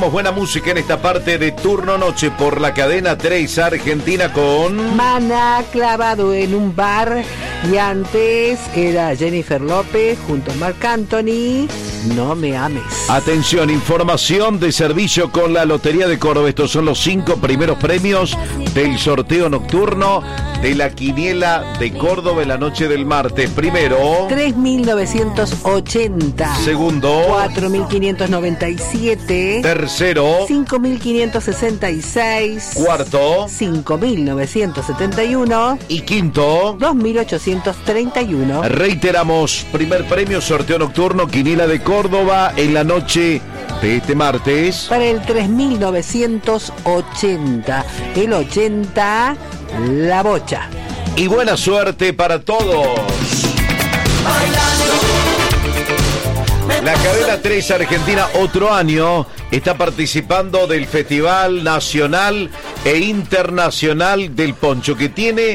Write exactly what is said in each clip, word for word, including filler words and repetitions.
Buena música en esta parte de Turno Noche por la cadena tres Argentina con Maná clavado en un bar. Y antes era Jennifer López junto a Marc Anthony, No me ames. Atención, información de servicio con la Lotería de Córdoba. Estos son los cinco primeros premios del sorteo nocturno de la Quiniela de Córdoba en la noche del martes. Primero, tres mil novecientos ochenta. Segundo, cuatro mil quinientos noventa y siete. Tercero, cinco mil quinientos sesenta y seis. Cuarto, cinco mil novecientos setenta y uno. Y quinto, dos mil ochocientos treinta y uno. Reiteramos, primer premio, sorteo nocturno, Quiniela de Córdoba en la noche de este martes. Para el tres mil novecientos ochenta. El ochenta, la bocha. Y buena suerte para todos. La cadena tres Argentina otro año está participando del Festival Nacional e Internacional del Poncho, que tiene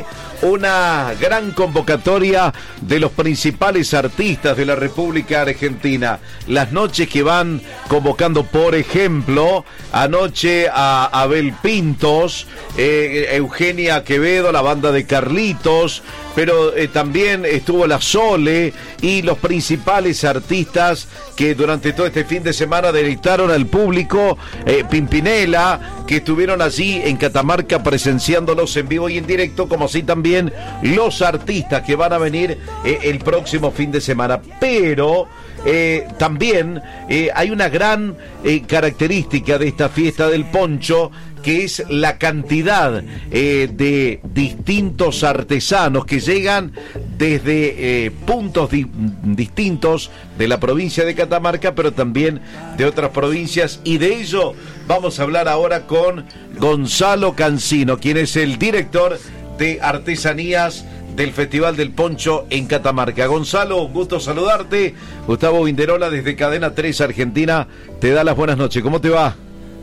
una gran convocatoria de los principales artistas de la República Argentina. Las noches que van convocando, por ejemplo, anoche a Abel Pintos, eh, Eugenia Quevedo, la banda de Carlitos, pero eh, también estuvo la Sole y los principales artistas que durante todo este fin de semana deleitaron al público, eh, Pimpinela, que estuvieron allí en Catamarca presenciándolos en vivo y en directo, como así también los artistas que van a venir eh, el próximo fin de semana. Pero eh, también eh, hay una gran eh, característica de esta fiesta del poncho, que es la cantidad eh, de distintos artesanos que llegan desde eh, puntos di- distintos de la provincia de Catamarca, pero también de otras provincias, y de ello vamos a hablar ahora con Gonzalo Cancino, quien es el director de artesanías del Festival del Poncho en Catamarca. Gonzalo, un gusto saludarte. Gustavo Vinderola desde Cadena tres Argentina te da las buenas noches. ¿Cómo te va?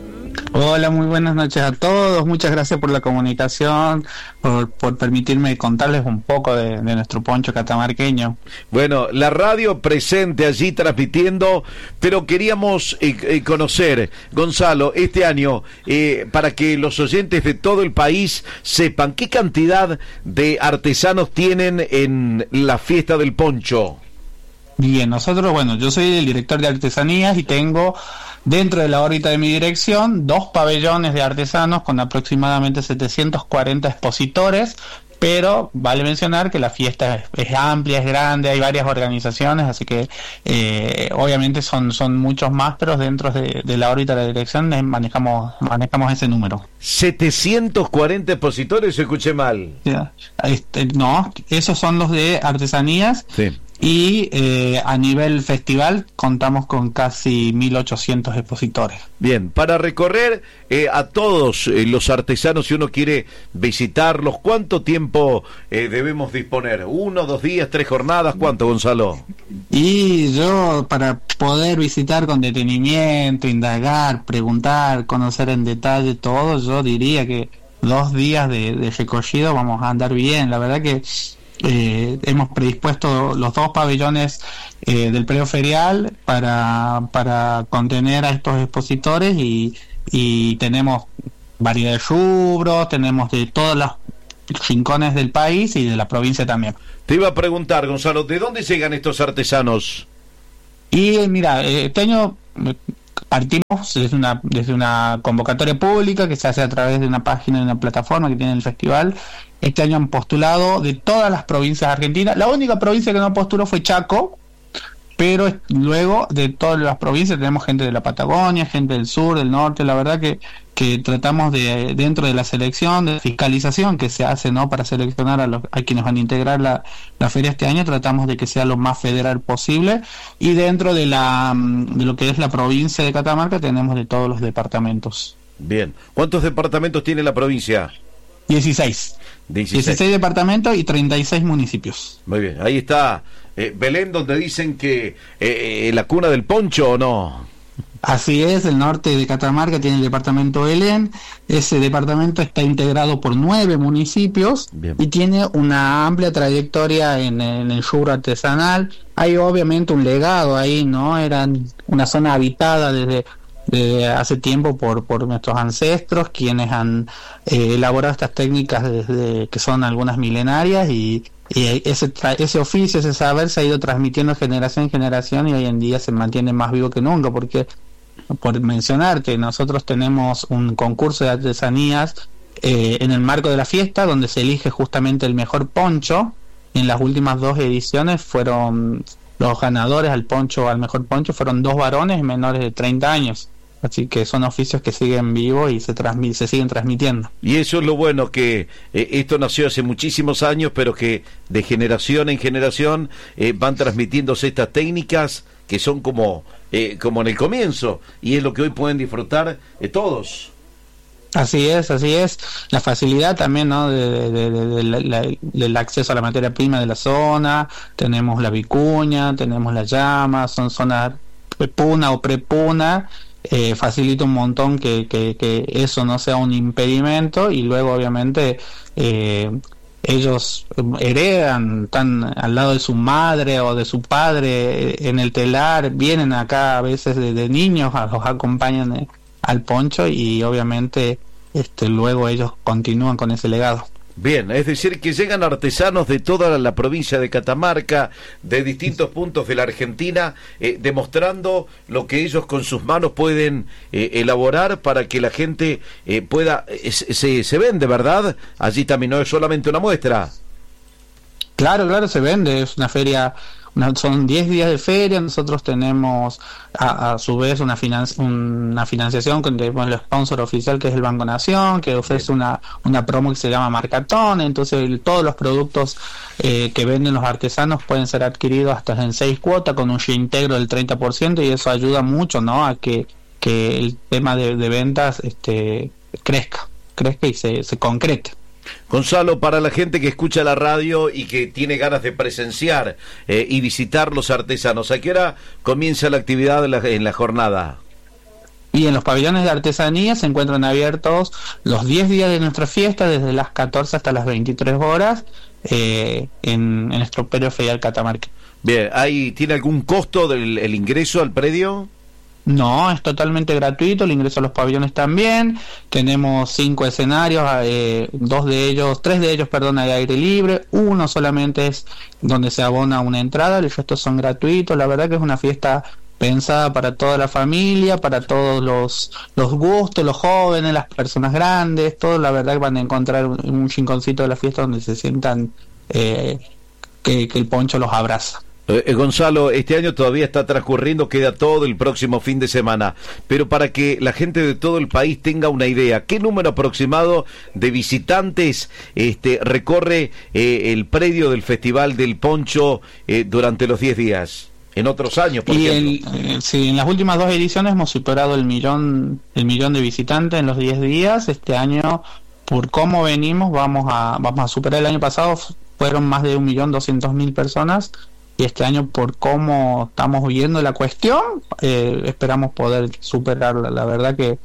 Hola, muy buenas noches a todos. Muchas gracias por la comunicación, por, por permitirme contarles un poco de, de nuestro poncho catamarqueño. Bueno, la radio presente allí transmitiendo, pero queríamos eh, eh, conocer, Gonzalo, este año, eh, para que los oyentes de todo el país sepan qué cantidad de artesanos tienen en la fiesta del poncho. Bien, nosotros, bueno, yo soy el director de artesanías y tengo dentro de la órbita de mi dirección dos pabellones de artesanos con aproximadamente setecientos cuarenta expositores, pero vale mencionar que la fiesta es, es amplia, es grande, hay varias organizaciones, así que eh, obviamente son, son muchos más, pero dentro de, de la órbita de la dirección eh, manejamos, manejamos ese número. setecientos cuarenta expositores, escuché mal. Ya, este, no, esos son los de artesanías. Sí. Y eh, a nivel festival contamos con casi mil ochocientos expositores. Bien, para recorrer eh, a todos eh, los artesanos, si uno quiere visitarlos, ¿cuánto tiempo eh, debemos disponer? ¿Uno, dos días, tres jornadas? ¿Cuánto, Gonzalo? Y yo, para poder visitar con detenimiento, indagar, preguntar, conocer en detalle todo, yo diría que dos días de, de recorrido vamos a andar bien. La verdad que Eh, hemos predispuesto los dos pabellones eh, del predio ferial para, para contener a estos expositores y, y tenemos variedad de rubros, tenemos de todos los rincones del país y de la provincia también. Te iba a preguntar, Gonzalo, ¿de dónde llegan estos artesanos? Y eh, mira, eh, este año eh, partimos desde una, desde una convocatoria pública que se hace a través de una página, de una plataforma que tiene el festival. Este año han postulado de todas las provincias argentinas. La única provincia que no postuló fue Chaco, pero luego de todas las provincias tenemos gente de la Patagonia, gente del sur, del norte. La verdad que, que tratamos de, dentro de la selección, de fiscalización que se hace, ¿no?, para seleccionar a, los, a quienes van a integrar la, la feria este año, tratamos de que sea lo más federal posible. Y dentro de, la, de lo que es la provincia de Catamarca tenemos de todos los departamentos. Bien. ¿Cuántos departamentos tiene la provincia? dieciséis. dieciséis. dieciséis departamentos y treinta y seis municipios. Muy bien, ahí está eh, Belén, donde dicen que eh, eh, la cuna del poncho, ¿o no? Así es, el norte de Catamarca tiene el departamento Belén. Ese departamento está integrado por nueve municipios. Bien. Y tiene una amplia trayectoria en, en el rubro artesanal. Hay obviamente un legado ahí, ¿no? Eran una zona habitada desde desde hace tiempo por, por nuestros ancestros, quienes han eh, elaborado estas técnicas desde que son algunas milenarias, y, y ese, ese oficio, ese saber se ha ido transmitiendo generación en generación, y hoy en día se mantiene más vivo que nunca, porque, por mencionarte, nosotros tenemos un concurso de artesanías eh, en el marco de la fiesta, donde se elige justamente el mejor poncho. En las últimas dos ediciones fueron los ganadores al poncho, al mejor poncho, fueron dos varones menores de treinta años. Así que son oficios que siguen vivos y se, transmi- se siguen transmitiendo. Y eso es lo bueno, que eh, esto nació hace muchísimos años, pero que de generación en generación eh, van transmitiéndose estas técnicas que son como, eh, como en el comienzo, y es lo que hoy pueden disfrutar eh, todos. Así es, así es. La facilidad también, ¿no? de, de, de, de la, la, del acceso a la materia prima de la zona. Tenemos la vicuña, tenemos la llama, son zonas puna o prepuna. Eh, facilita un montón que, que, que eso no sea un impedimento, y luego obviamente eh, ellos heredan, están al lado de su madre o de su padre en el telar, vienen acá a veces de, de niños, los acompañan eh, al poncho, y obviamente este luego ellos continúan con ese legado. Bien, es decir, que llegan artesanos de toda la provincia de Catamarca, de distintos puntos de la Argentina, eh, demostrando lo que ellos con sus manos pueden eh, elaborar para que la gente eh, pueda, eh, se, se vende, ¿verdad? Allí también no es solamente una muestra. Claro, claro, se vende, es una feria, una, son diez días de feria. Nosotros tenemos a, a su vez una, finan, una financiación con el sponsor oficial, que es el Banco Nación, que ofrece una, una promo que se llama Marcatón. Entonces el, todos los productos eh, que venden los artesanos pueden ser adquiridos hasta en seis cuotas con un reintegro del treinta por ciento, y eso ayuda mucho, ¿no?, a que, que el tema de, de ventas este, crezca, crezca y se, se concrete. Gonzalo, para la gente que escucha la radio y que tiene ganas de presenciar eh, y visitar los artesanos, ¿a qué hora comienza la actividad en la, en la jornada? Y en los pabellones de artesanía se encuentran abiertos los diez días de nuestra fiesta, desde las catorce hasta las veintitrés horas, eh, en, en nuestro predio ferial Catamarca. Bien, ¿hay, ¿tiene algún costo del el ingreso al predio? No, es totalmente gratuito el ingreso a los pabellones también. Tenemos cinco escenarios, eh, dos de ellos, tres de ellos, perdón, al aire libre. Uno solamente es donde se abona una entrada, el resto son gratuitos. La verdad que es una fiesta pensada para toda la familia, para todos los, los gustos, los jóvenes, las personas grandes, todos. La verdad que van a encontrar un, un rinconcito de la fiesta donde se sientan eh, que, que el poncho los abraza. Eh, Gonzalo, este año todavía está transcurriendo, queda todo el próximo fin de semana, pero para que la gente de todo el país tenga una idea, ¿qué número aproximado de visitantes este, recorre eh, el predio del Festival del Poncho eh, durante los diez días? En otros años, por y ejemplo. El, eh, sí, en las últimas dos ediciones hemos superado el millón, el millón de visitantes en los diez días. Este año, por cómo venimos, vamos a, vamos a superar. El año pasado fueron más de un millón doscientos mil personas. Y este año, por cómo estamos viendo la cuestión, eh, esperamos poder superarla. La verdad que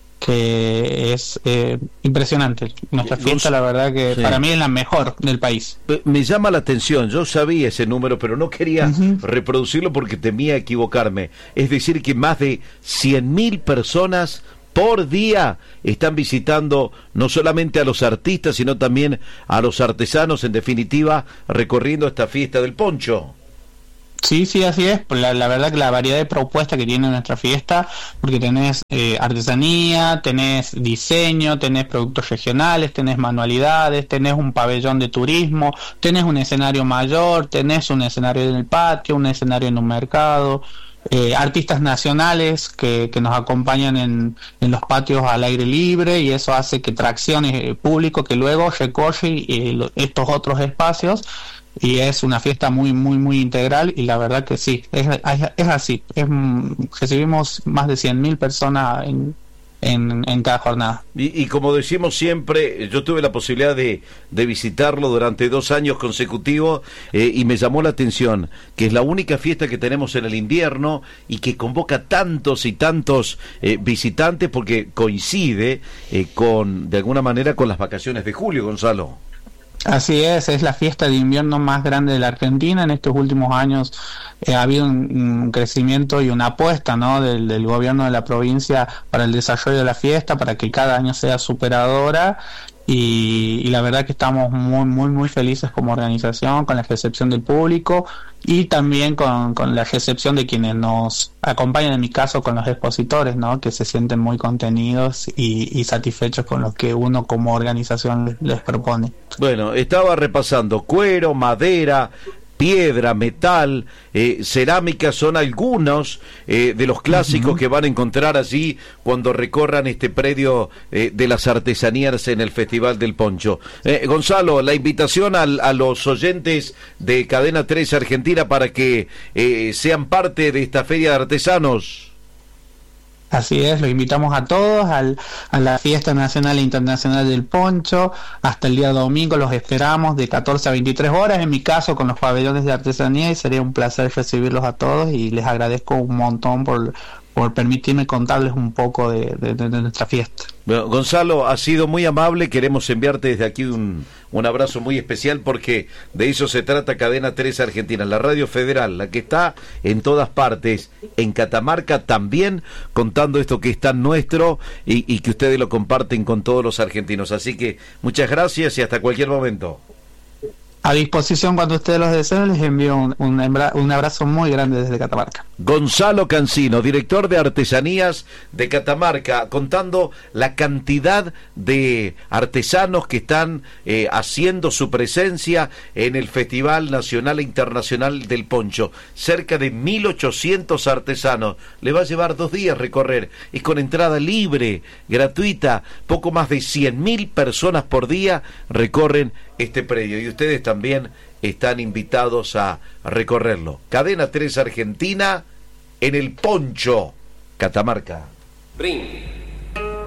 que es eh, impresionante. Nuestra fiesta, la verdad que sí, para mí es la mejor del país. Me llama la atención, yo sabía ese número, pero no quería uh-huh. reproducirlo porque temía equivocarme. Es decir, que más de cien mil personas por día están visitando no solamente a los artistas, sino también a los artesanos, en definitiva, recorriendo esta fiesta del poncho. Sí, sí, así es. La, la verdad que la variedad de propuestas que tiene nuestra fiesta, porque tenés eh, artesanía, tenés diseño, tenés productos regionales, tenés manualidades, tenés un pabellón de turismo, tenés un escenario mayor, tenés un escenario en el patio, un escenario en un mercado, eh, artistas nacionales que, que nos acompañan en, en los patios al aire libre, y eso hace que traccione el público que luego recorre eh, estos otros espacios. Y es una fiesta muy, muy, muy integral, y la verdad que sí, es, es así. Es, recibimos más de cien mil personas en, en, en cada jornada. Y, y como decimos siempre, yo tuve la posibilidad de, de visitarlo durante dos años consecutivos, eh, y me llamó la atención que es la única fiesta que tenemos en el invierno y que convoca tantos y tantos eh, visitantes, porque coincide eh, con, de alguna manera, con las vacaciones de julio, Gonzalo. Así es, es la fiesta de invierno más grande de la Argentina. En estos últimos años eh, ha habido un, un crecimiento y una apuesta, ¿no?, del, del gobierno de la provincia para el desarrollo de la fiesta, para que cada año sea superadora. Y, y la verdad que estamos muy muy muy felices como organización, con la recepción del público y también con, con la recepción de quienes nos acompañan, en mi caso con los expositores, ¿no?, que se sienten muy contenidos y, y satisfechos con lo que uno como organización les, les propone. Bueno, estaba repasando cuero, madera, piedra, metal, eh, cerámica, son algunos eh, de los clásicos uh-huh. que van a encontrar allí cuando recorran este predio eh, de las artesanías en el Festival del Poncho. Eh, Gonzalo, la invitación al, a los oyentes de Cadena tres Argentina para que eh, sean parte de esta feria de artesanos. Así es, los invitamos a todos al, a la Fiesta Nacional e Internacional del Poncho. Hasta el día domingo los esperamos de catorce a veintitrés horas, en mi caso con los pabellones de artesanía, y sería un placer recibirlos a todos y les agradezco un montón por, por permitirme contarles un poco de, de, de nuestra fiesta. Bueno, Gonzalo, ha sido muy amable, queremos enviarte desde aquí un, un abrazo muy especial porque de eso se trata Cadena tres Argentina, la radio federal, la que está en todas partes, en Catamarca también, contando esto que es tan nuestro y, y que ustedes lo comparten con todos los argentinos. Así que muchas gracias y hasta cualquier momento. A disposición cuando ustedes los deseen, les envío un, un, un abrazo muy grande desde Catamarca. Gonzalo Cancino, director de Artesanías de Catamarca, contando la cantidad de artesanos que están eh, haciendo su presencia en el Festival Nacional e Internacional del Poncho. Cerca de mil ochocientos artesanos. Le va a llevar dos días recorrer. Es con entrada libre, gratuita. Poco más de cien mil personas por día recorren este predio. Y ustedes también están invitados a recorrerlo. Cadena tres Argentina en el Poncho, Catamarca. Brin.